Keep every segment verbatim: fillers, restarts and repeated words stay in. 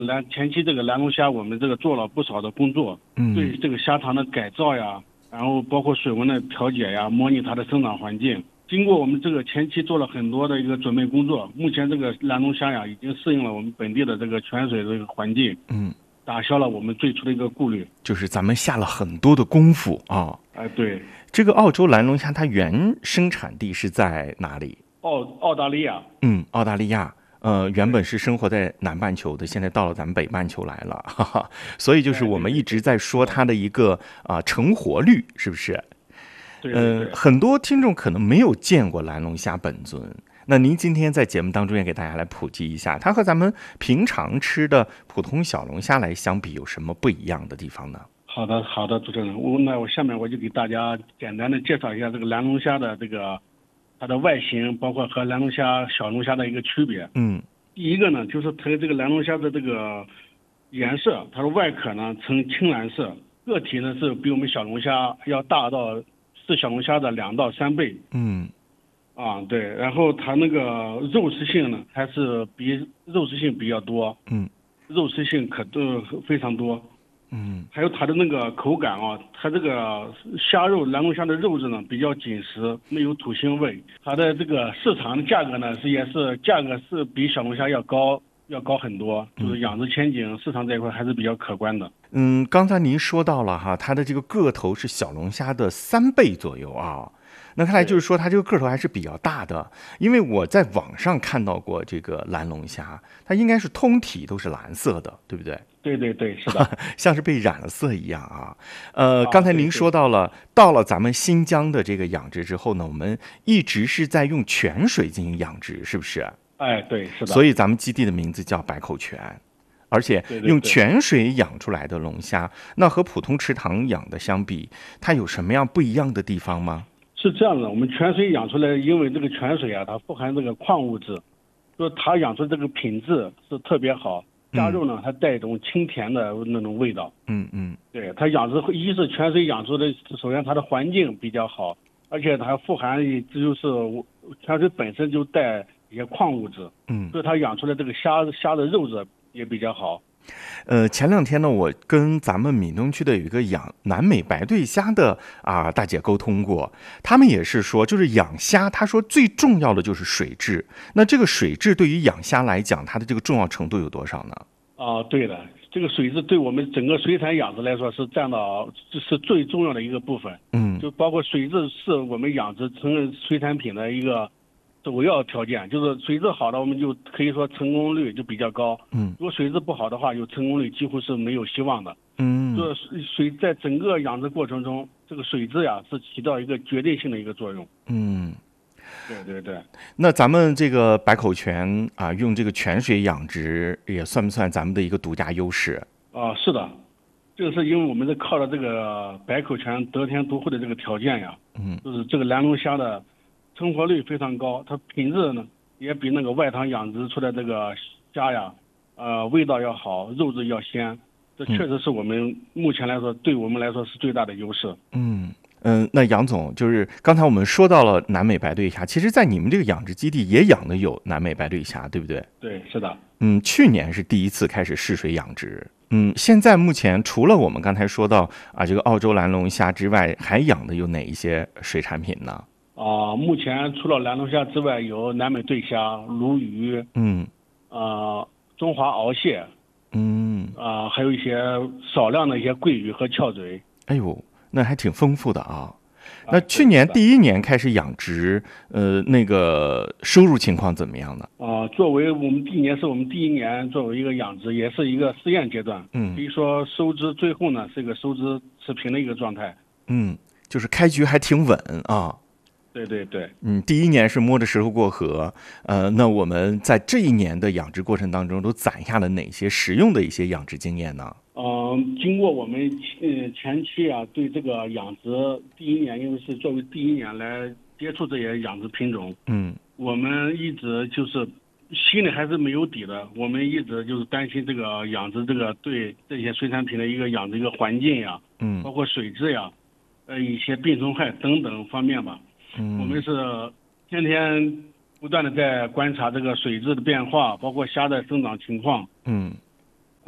蓝前期这个蓝龙虾，我们这个做了不少的工作， 嗯， 对这个虾塘的改造呀，然后包括水温的调节呀，模拟它的生长环境。经过我们这个前期做了很多的一个准备工作，目前这个蓝龙虾呀已经适应了我们本地的这个泉水的这个环境， 嗯， 打消了我们最初的一个顾虑。 就是咱们下了很多的功夫啊。 哎，对， 这个澳洲蓝龙虾它原生产地是在哪里？ 澳澳大利亚。 嗯，澳大利亚。呃，原本是生活在南半球的，现在到了咱们北半球来了，哈哈。所以就是我们一直在说它的一个啊、呃、成活率，是不是？ 对对对。 呃，很多听众可能没有见过蓝龙虾本尊，那您今天在节目当中也给大家来普及一下，它和咱们平常吃的普通小龙虾来相比有什么不一样的地方呢？ 好的，好的，主持人，我那我下面我就给大家简单的介绍一下这个蓝龙虾的这个它的外形，包括和蓝龙虾、小龙虾的一个区别。 嗯， 第一个呢，就是它这个蓝龙虾的这个颜色，它的外壳呢呈青蓝色，个体呢是比我们小龙虾要大到是小龙虾的两到三倍。 嗯， 啊，对，然后它那个肉食性呢还是比肉食性比较多。 嗯， 肉食性可都非常多。 嗯， 还有它的那个口感啊，它这个虾肉蓝龙虾的肉质呢比较紧实，没有土腥味。它的这个市场的价格呢是也是价格是比小龙虾要高要高很多，就是养殖前景市场这一块还是比较可观的。 嗯，刚才您说到了哈，它的这个个头是小龙虾的三倍左右啊。那看来就是说它这个个头还是比较大的，因为我在网上看到过这个蓝龙虾，它应该是通体都是蓝色的，对不对？ 对对对，是的。 像是被染了色一样啊。呃，刚才您说到了，到了咱们新疆的这个养殖之后呢，我们一直是在用泉水进行养殖，是不是？ 哎，对，是的。 所以咱们基地的名字叫百口泉，而且用泉水养出来的龙虾，那和普通池塘养的相比，它有什么样不一样的地方吗？ 是这样的，我们泉水养出来，因为这个泉水啊，它富含这个矿物质，说它养出这个品质是特别好。虾肉呢，它带一种清甜的那种味道。 嗯嗯， 对，它养殖一是泉水养出的，首先它的环境比较好，而且它富含这就是泉水本身就带一些矿物质。 嗯， 所以它养出来这个虾虾的肉质也比较好。 呃，前两天呢，我跟咱们闽东区的有一个养南美白对虾的啊大姐沟通过，他们也是说，就是养虾，他说最重要的就是水质。那这个水质对于养虾来讲，它的这个重要程度有多少呢？ 啊，对的，这个水质对我们整个水产养殖来说是占到这是最重要的一个部分。 嗯， 就包括水质是我们养殖成水产品的一个首要条件，就是水质好的，我们就可以说成功率就比较高。 嗯， 如果水质不好的话，有成功率几乎是没有希望的。 嗯， 就是水在整个养殖过程中，这个水质呀是起到一个决定性的一个作用。 嗯， 对对对。 那咱们这个百口泉啊，用这个泉水养殖，也算不算咱们的一个独家优势？ 啊，是的，这个是因为我们是靠着这个百口泉得天独厚的这个条件呀。 嗯， 就是这个蓝龙虾的成活率非常高，它品质呢也比那个外塘养殖出来这个虾呀，呃，味道要好，肉质要鲜，这确实是我们目前来说，对我们来说是最大的优势。 嗯嗯，那杨总，就是刚才我们说到了南美白对虾，其实在你们这个养殖基地也养的有南美白对虾，对不对？ 对，是的。 嗯，去年是第一次开始试水养殖。嗯，现在目前除了我们刚才说到啊这个澳洲蓝龙虾之外，还养的有哪一些水产品呢？ 啊、呃，目前除了蓝龙虾之外，有南美对虾、鲈鱼， 嗯， 呃，中华鳌蟹， 嗯， 啊、呃，还有一些少量的一些桂鱼和翘嘴。 哎呦，那还挺丰富的啊。那去年第一年开始养殖，呃，那个收入情况怎么样呢？ 啊、呃，作为我们第一年是我们第一年作为一个养殖，也是一个试验阶段。 嗯， 可以说收支最后呢是一个收支持平的一个状态。 嗯，就是开局还挺稳啊。 对对对。 嗯，第一年是摸着石头过河，呃，那我们在这一年的养殖过程当中，都攒下了哪些实用的一些养殖经验呢？ 嗯、呃，经过我们呃前期啊，对这个养殖第一年，因为是作为第一年来接触这些养殖品种， 嗯， 我们一直就是心里还是没有底的。我们一直就是担心这个养殖这个对这些水产品的一个养殖一个环境呀， 嗯， 包括水质呀，呃一些病虫害等等方面吧。 嗯， 我们是天天不断的在观察这个水质的变化，包括虾的生长情况。 嗯，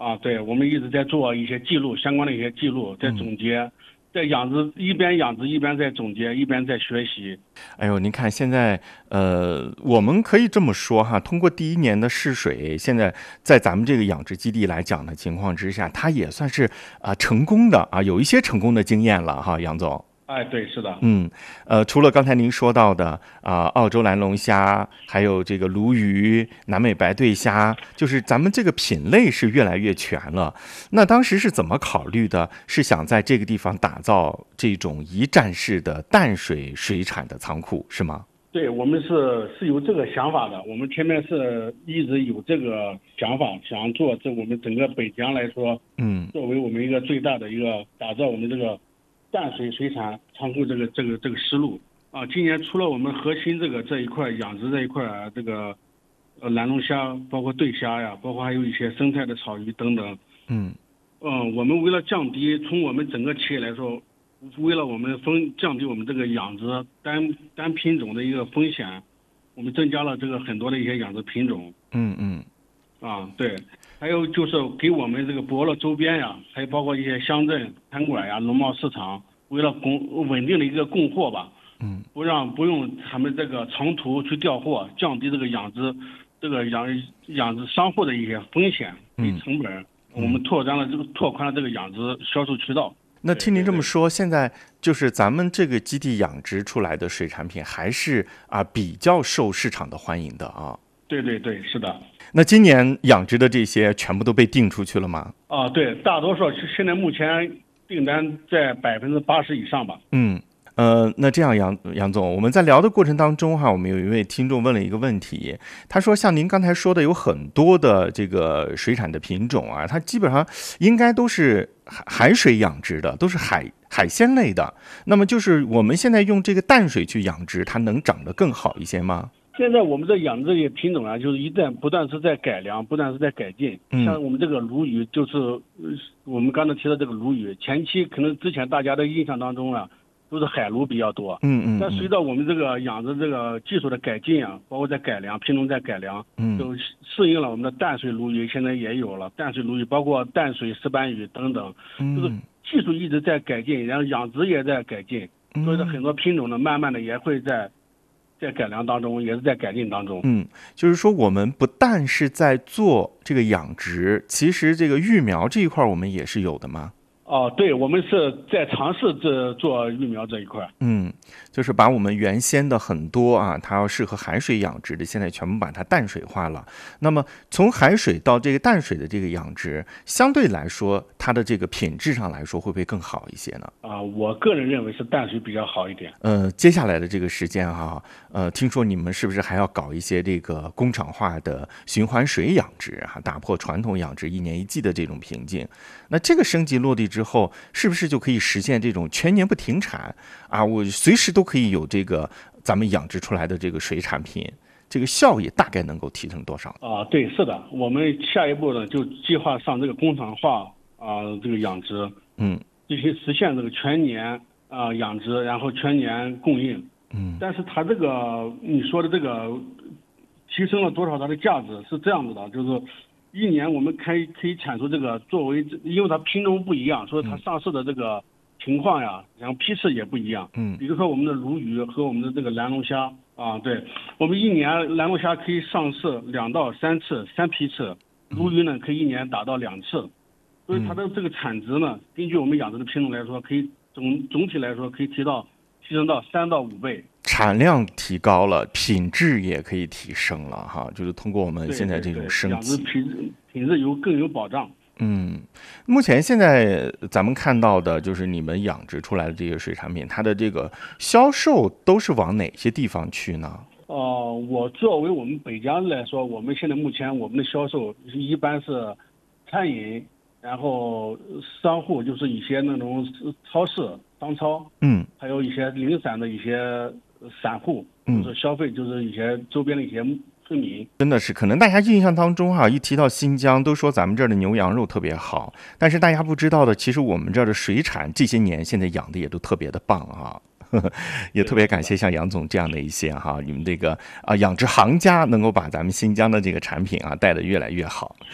啊，对，我们一直在做一些记录，相关的一些记录，在总结。嗯，在养殖一边养殖一边在总结，一边在学习。 哎呦，您看现在，呃，我们可以这么说哈，通过第一年的试水，现在在咱们这个养殖基地来讲的情况之下，它也算是啊、呃、成功的啊，有一些成功的经验了哈，杨总。 哎，对，是的， 嗯，呃，除了刚才您说到的啊、呃，澳洲蓝龙虾，还有这个鲈鱼、南美白对虾，就是咱们这个品类是越来越全了。那当时是怎么考虑的？是想在这个地方打造这种一站式的淡水水产的仓库，是吗？ 对，我们是是有这个想法的。我们前面是一直有这个想法，想做这我们整个北江来说， 嗯， 作为我们一个最大的一个打造我们这个淡水水产仓库这个这个这个思路啊。今年除了我们核心这个这一块养殖这一块啊，这个呃蓝龙虾，包括对虾呀，包括还有一些生态的草鱼等等。 嗯嗯，我们为了降低从我们整个企业来说，为了我们风降低我们这个养殖单单品种的一个风险，我们增加了这个很多的一些养殖品种。 嗯嗯， 啊，对，还有就是给我们这个博乐周边呀，还有包括一些乡镇餐馆呀、农贸市场，为了供稳定的一个供货吧， 嗯， 不让不用他们这个长途去调货，降低这个养殖这个养养殖商户的一些风险与成本。嗯我们拓展了这个拓宽了这个养殖销售渠道。 那听您这么说，现在就是咱们这个基地养殖出来的水产品，还是啊比较受市场的欢迎的啊。 对对对，是的。 那今年养殖的这些全部都被订出去了吗？ 啊，对，大多数现在目前订单在百分之八十以上吧。 嗯。呃，那这样杨杨总，我们在聊的过程当中哈，我们有一位听众问了一个问题，他说像您刚才说的，有很多的这个水产的品种啊，它基本上应该都是海海水养殖的，都是海海鲜类的。那么就是我们现在用这个淡水去养殖，它能长得更好一些吗？ 现在我们这养殖这些品种啊，就是一旦不断是在改良，不断是在改进。 嗯、 像我们这个鲈鱼，就是我们刚才提到这个鲈鱼，前期可能之前大家的印象当中啊。都是海鲈比较多， 嗯嗯， 但随着我们这个养殖这个技术的改进啊，包括在改良品种在改良， 嗯， 就适应了我们的淡水鲈鱼，现在也有了淡水鲈鱼，包括淡水石斑鱼等等， 嗯， 就是技术一直在改进，然后养殖也在改进， 嗯、 所以说很多品种呢，慢慢的也会在在改良当中，也是在改进当中。 嗯，就是说我们不但是在做这个养殖，其实这个育苗这一块我们也是有的吗？ 哦，对，我们是在尝试这做育苗这一块。 嗯，就是把我们原先的很多啊，它要适合海水养殖的，现在全部把它淡水化了。那么从海水到这个淡水的这个养殖，相对来说，它的这个品质上来说，会不会更好一些呢？ 啊，我个人认为是淡水比较好一点。 呃，接下来的这个时间哈、啊，呃，听说你们是不是还要搞一些这个工厂化的循环水养殖啊，打破传统养殖一年一季的这种瓶颈？那这个升级落地之后，是不是就可以实现这种全年不停产啊？我随时都可以有这个咱们养殖出来的这个水产品，这个效益大概能够提升多少？ 啊，对，是的，我们下一步呢就计划上这个工厂化啊，这个养殖， 嗯， 必须实现这个全年啊养殖，然后全年供应， 嗯， 但是它这个你说的这个提升了多少它的价值是这样子的，就是一年我们可以可以产出这个作为，因为它品种不一样，所以它上市的这个情况呀，然后批次也不一样。 嗯， 比如说我们的鲈鱼和我们的这个蓝龙虾啊，对，我们一年蓝龙虾可以上市两到三次，三批次，鲈鱼呢可以一年达到两次，所以它的这个产值呢，根据我们养殖的品种来说，可以总总体来说可以提到提升到三到五倍。 产量提高了，品质也可以提升了哈，就是通过我们现在这种升级， 养殖品质品质有更有保障。 嗯，目前现在咱们看到的就是你们养殖出来的这些水产品，它的这个销售都是往哪些地方去呢？ 哦、呃，我作为我们北江来说，我们现在目前我们的销售一般是餐饮，然后商户就是一些那种超市、商超， 嗯， 还有一些零散的一些散户，就是消费，就是一些周边的一些村民。 真的是，可能大家印象当中哈、啊，一提到新疆，都说咱们这儿的牛羊肉特别好，但是大家不知道的，其实我们这儿的水产这些年现在养的也都特别的棒啊。也特别感谢像杨总这样的一些哈、啊，你们这个啊养殖行家能够把咱们新疆的这个产品啊带得越来越好。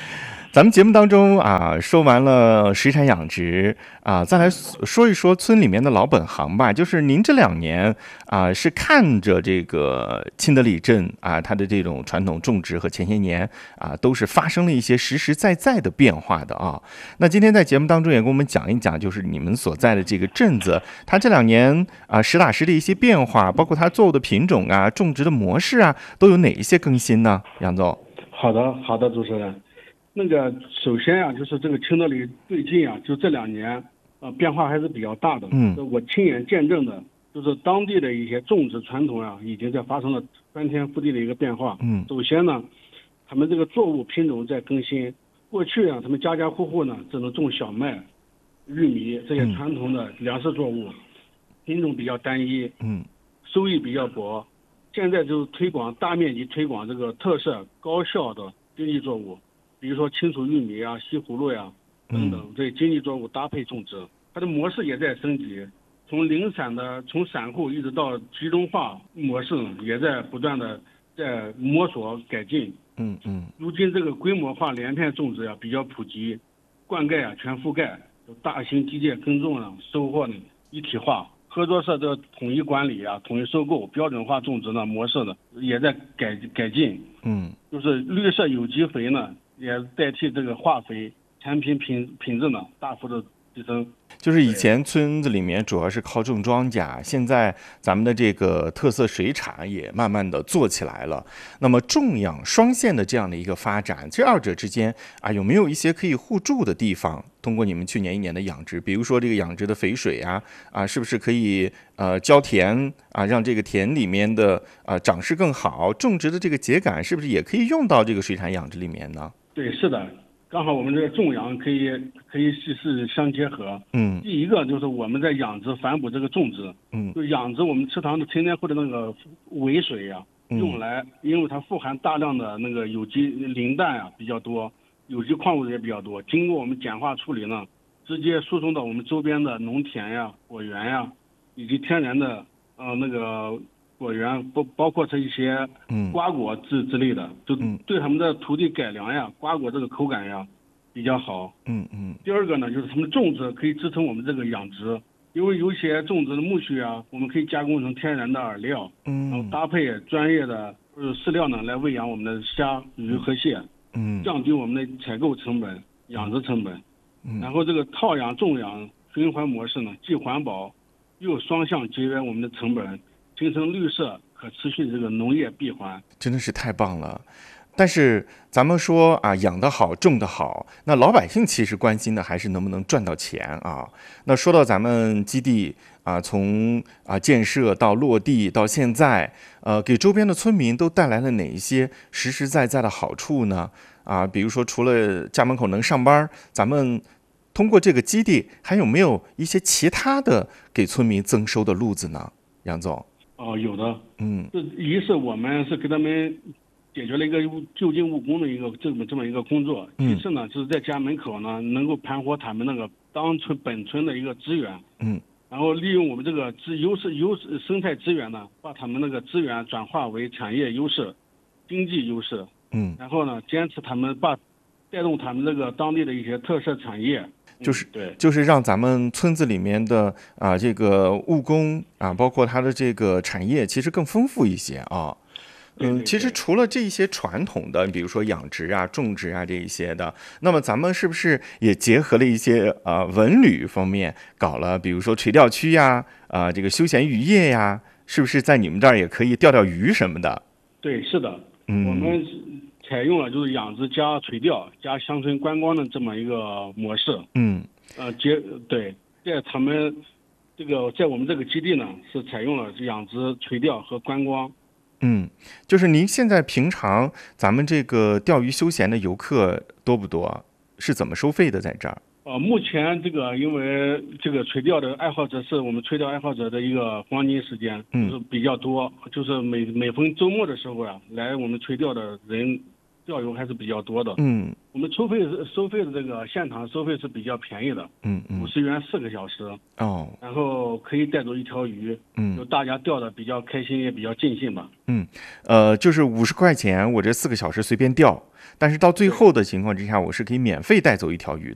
咱们节目当中啊，说完了水产养殖啊，再来说一说村里面的老本行吧。就是您这两年啊，是看着这个清德里镇啊，它的这种传统种植和前些年啊，都是发生了一些实实在在的变化的啊。那今天在节目当中也跟我们讲一讲，就是你们所在的这个镇子，它这两年啊实打实的一些变化，包括它作物的品种啊、种植的模式啊，都有哪一些更新呢？杨总。 好的，好的，主持人。那个首先啊，就是这个清德里最近啊，就这两年，呃，变化还是比较大的。 嗯， 我亲眼见证的，就是当地的一些种植传统啊，已经在发生了翻天覆地的一个变化。 嗯， 首先呢，他们这个作物品种在更新。过去啊，他们家家户户呢只能种小麦、玉米这些传统的粮食作物，嗯、品种比较单一， 嗯， 收益比较薄。现在就是推广大面积推广这个特色高效的经济作物。比如说青薯玉米啊、西葫芦呀、等等，这经济作物搭配种植，它的模式也在升级，从零散的从散户一直到集中化模式呢，也在不断的在摸索改进。 嗯嗯。 如今这个规模化连片种植呀比较普及，灌溉啊全覆盖，大型机械耕种啊收获呢一体化，合作社的统一管理啊、统一收购、标准化种植呢模式呢也在改改进。 嗯， 就是绿色有机肥呢。也代替这个化肥，产品品品质呢大幅的提升。 就是以前村子里面主要是靠种庄稼，现在咱们的这个特色水产也慢慢的做起来了。那么种养双线的这样的一个发展，这二者之间啊，有没有一些可以互助的地方？通过你们去年一年的养殖，比如说这个养殖的肥水啊，啊，是不是可以呃浇田啊，让这个田里面的啊长势更好？种植的这个秸秆是不是也可以用到这个水产养殖里面呢？ 对，是的，刚好我们这个种养可以可以是是相结合。 嗯， 第一个就是我们在养殖反哺这个种植， 嗯， 就养殖我们池塘的陈年后的那个尾水呀、啊，用来，因为它富含大量的那个有机磷氮啊比较多，有机矿物质也比较多，经过我们碱化处理呢，直接输送到我们周边的农田呀、果园呀，以及天然的呃那个。果园包包括这一些瓜果之之类的，就对他们的土地改良呀、瓜果这个口感呀比较好。 嗯嗯。 第二个呢，就是他们种植可以支撑我们这个养殖，因为有些种植的苜蓿啊，我们可以加工成天然的饵料， 嗯， 然后搭配专业的呃饲料呢来喂养我们的虾、鱼和蟹， 嗯， 降低我们的采购成本、养殖成本。 嗯， 然后这个套养种养循环模式呢，既环保又双向节约我们的成本。形成绿色可持续的这个农业闭环， 真的是太棒了。但是咱们说啊，养得好，种得好，那老百姓其实关心的还是能不能赚到钱啊。那说到咱们基地啊，从啊建设到落地到现在，呃，给周边的村民都带来了哪一些实实在在的好处呢？啊，比如说除了家门口能上班，咱们通过这个基地还有没有一些其他的给村民增收的路子呢？杨总。 哦，有的， 嗯， 这一是我们是给他们解决了一个就近务工的一个这么这么一个工作，其次呢，就是在家门口呢能够盘活他们那个当村本村的一个资源， 嗯， 然后利用我们这个资优势优势生态资源呢，把他们那个资源转化为产业优势、经济优势， 嗯， 然后呢，坚持他们把带动他们这个当地的一些特色产业。 就是、 嗯、对， 就是让咱们村子里面的啊这个务工啊，包括它的这个产业，其实更丰富一些啊。嗯，其实除了这些传统的，比如说养殖啊、种植啊这一些的，那么咱们是不是也结合了一些啊文旅方面，搞了比如说垂钓区呀、啊这个休闲渔业呀，是不是在你们这儿也可以钓钓鱼什么的？ 对，是的， 嗯， 我们采用了就是养殖加垂钓加乡村观光的这么一个模式。 嗯， 呃，结对，在他们这个在我们这个基地呢，是采用了养殖、垂钓和观光。 嗯，就是您现在平常咱们这个钓鱼休闲的游客多不多？是怎么收费的在这儿？ 呃，目前这个因为这个垂钓的爱好者是我们垂钓爱好者的一个黄金时间，就是比较多，就是每每逢周末的时候啊，来我们垂钓的人， 钓友还是比较多的。 嗯我们收费是收费的这个现场收费是比较便宜的， 嗯嗯五十元四个小时， 哦然后可以带走一条鱼， 嗯就大家钓的比较开心，也比较尽兴吧。 嗯，呃，就是五十块钱，我这四个小时随便钓，但是到最后的情况之下，我是可以免费带走一条鱼的。